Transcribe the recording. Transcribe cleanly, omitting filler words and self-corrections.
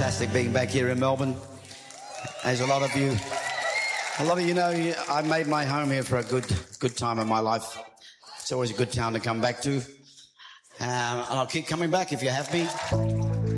fantastic being back here in Melbourne. As a lot of you know, I made my home here for a good time in my life. It's always a good town to come back to. And I'll keep coming back if you have me.